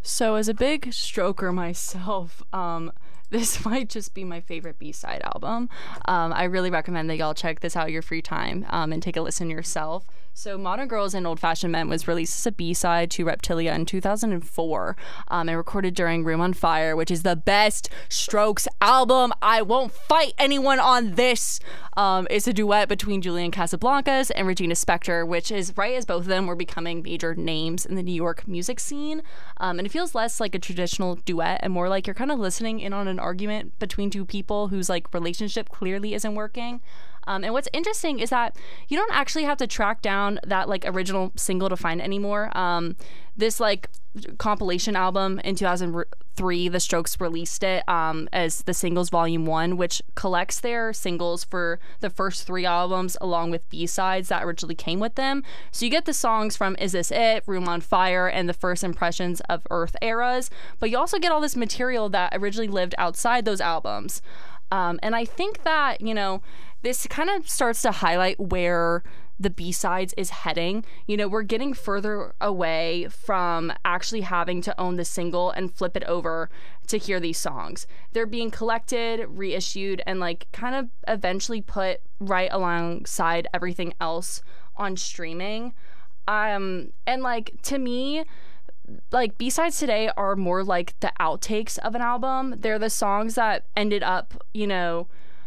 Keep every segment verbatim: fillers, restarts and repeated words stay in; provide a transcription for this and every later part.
So as a big stroker myself, um, this might just be my favorite B-side album. Um, I really recommend that y'all check this out your free time um, and take a listen yourself. So Modern Girls and Old Fashioned Men was released as a B-side to Reptilia in two thousand four um, and recorded during Room on Fire, which is the best Strokes album. I won't fight anyone on this. Um, it's a duet between Julian Casablancas and Regina Spektor, which is right as both of them were becoming major names in the New York music scene. Um, and it feels less like a traditional duet and more like you're kind of listening in on an argument between two people whose like relationship clearly isn't working. Um, and what's interesting is that you don't actually have to track down that like original single to find it anymore. Um, this like compilation album in two thousand three, The Strokes released it um, as the Singles Volume one, which collects their singles for the first three albums along with B-sides that originally came with them. So you get the songs from Is This It?, Room on Fire, and the First Impressions of Earth eras, but you also get all this material that originally lived outside those albums. Um, and I think that, you know, this kind of starts to highlight where the B-sides is heading. You know, we're getting further away from actually having to own the single and flip it over to hear these songs. They're being collected, reissued, and like kind of eventually put right alongside everything else on streaming. Um, and like, to me, like B-sides today are more like the outtakes of an album. They're the songs that ended up, you know,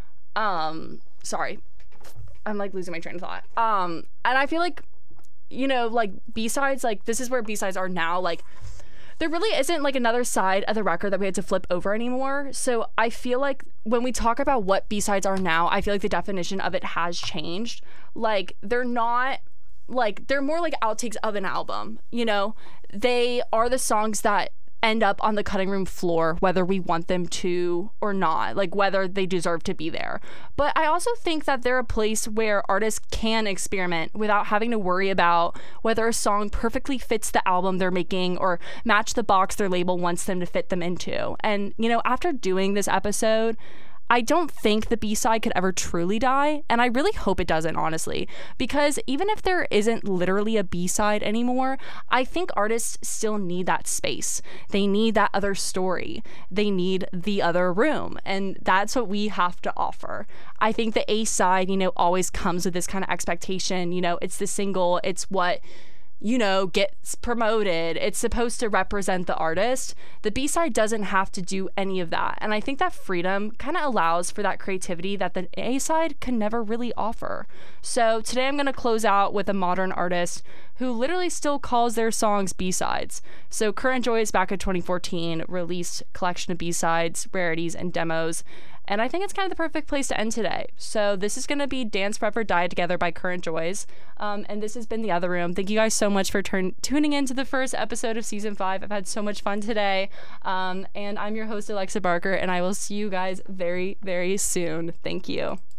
um, sorry, I'm like losing my train of thought. Um, and I feel like, you know, like B-sides, like this is where B-sides are now. Like there really isn't like another side of the record that we had to flip over anymore. So I feel like when we talk about what B-sides are now, I feel like the definition of it has changed. Like they're not like, they're more like outtakes of an album, you know? They are the songs that end up on the cutting room floor, whether we want them to or not, like whether they deserve to be there. But I also think that they're a place where artists can experiment without having to worry about whether a song perfectly fits the album they're making or match the box their label wants them to fit them into. And, you know, after doing this episode, I don't think the B-side could ever truly die, and I really hope it doesn't, honestly, because even if there isn't literally a B-side anymore, I think artists still need that space. They need that other story. They need the other room, and that's what we have to offer. I think the A-side, you know, always comes with this kind of expectation, you know, it's the single, it's what, you know, gets promoted. It's supposed to represent the artist. The B-side doesn't have to do any of that. And I think that freedom kind of allows for that creativity that the A-side can never really offer. So today I'm going to close out with a modern artist who literally still calls their songs B-sides. So Current Joys back in twenty fourteen released a collection of B-sides, rarities, and demos. And I think it's kind of the perfect place to end today. So this is going to be Dance Forever Die Together by Current Joys. Um, and this has been The Other Room. Thank you guys so much for turn- tuning in to the first episode of season five. I've had so much fun today. Um, and I'm your host, Alexa Barker, and I will see you guys very, very soon. Thank you.